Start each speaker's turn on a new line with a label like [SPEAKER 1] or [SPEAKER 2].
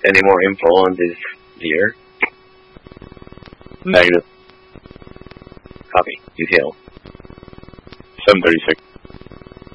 [SPEAKER 1] any more info on this deer?
[SPEAKER 2] Negative.
[SPEAKER 1] Copy. Detail.
[SPEAKER 2] 736.